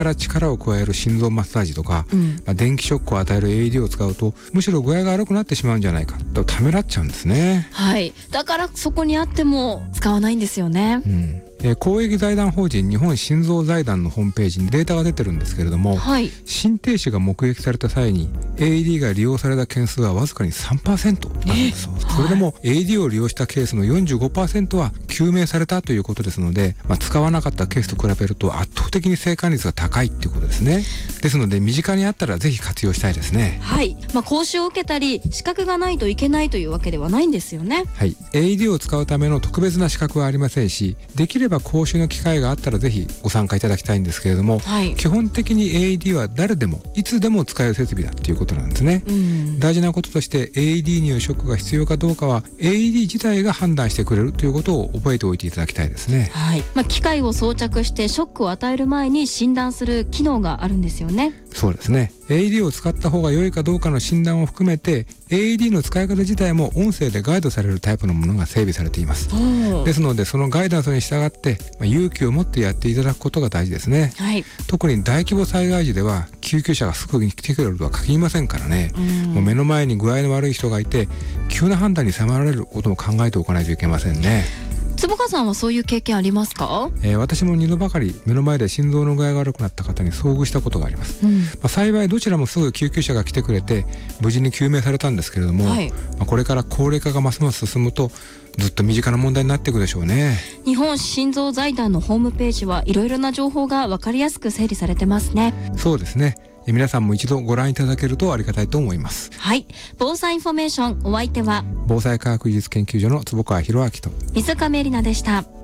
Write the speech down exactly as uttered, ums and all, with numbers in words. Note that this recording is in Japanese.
から力を加える心臓マッサージとか、 うんまあ、電気ショックを与える エーイーディー を使うとむしろ具合が悪くなってしまうんじゃないかとためらっちゃうんですね。 はい、だからそこにあっても使わないんですよね。 うんえー公益財団法人日本心臓財団のホームページにデータが出てるんですけれども、 はい、 心停止が目撃された際に エーイーディー が利用された件数はわずかに さんパーセント なんですよ。それでも エーイーディー を利用したケースの よんじゅうごパーセント は救命されたということですので、まあ、使わなかったケースと比べると圧倒的に生還率が高いっていうことですね。ですので身近にあったらぜひ活用したいですね。 はい、まあ、講習を受けたり資格がないといけないというわけではないんですよね。 はい、エーイーディー を使うための特別な資格はありませんし、できれば講習の機会があったらぜひご参加いただきたいんですけれども、 はい、 基本的に エーイーディー は誰でもいつでも使える設備だっていうことなんですね。 うん、 大事なこととして エーイーディー によるショックが必要かどうかは エーイーディー 自体が判断してくれるということを覚えておいていただきたいですね。 はい、まあ、機械を装着してショックを与える前に診断する機能があるんですよね。 そうですね。 エーイーディー を使った方が良いかどうかの診断を含めて エーイーディー の使い方自体も音声でガイドされるタイプのものが整備されています。ですのでそのガイダンスに従って、まあ、勇気を持ってやっていただくことが大事ですね。 はい、 特に大規模災害時では救急車がすぐに来てくれるとは限りませんからね。もう目の前に具合の悪い人がいて急な判断に迫られることも考えておかないといけませんね。 坪川さんはそういう経験ありますか？ えー、私もにどばかり目の前で心臓の具合が悪くなった方に遭遇したことがあります。 うん、 まあ、幸いどちらもすぐ救急車が来てくれて無事に救命されたんですけれども、 はい、 まあ、これから高齢化がますます進むとずっと身近な問題になっていくでしょうね。 日本心臓財団のホームページはいろいろな情報が分かりやすく整理されてますね。 そうですね。皆さんも一度ご覧いただけるとありがたいと思います。 はい、防災インフォメーション、お相手は防災科学技術研究所の坪川博明と水上里奈でした。